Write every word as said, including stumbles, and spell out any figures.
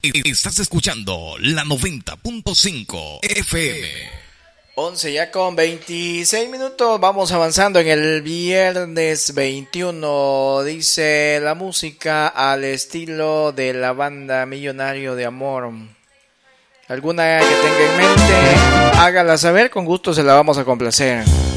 Estás escuchando la noventa punto cinco F M. once ya con veintiséis minutos, vamos avanzando en el viernes veintiuno. Dice la música al estilo de la banda Millonario de Amor. Alguna que tenga en mente, hágala saber, con gusto se la vamos a complacer.